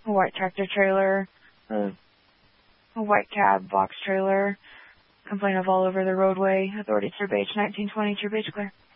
a white tractor trailer, a white cab box trailer. Complaint of all over the roadway. Authority Turbage 1920, Turbage clear.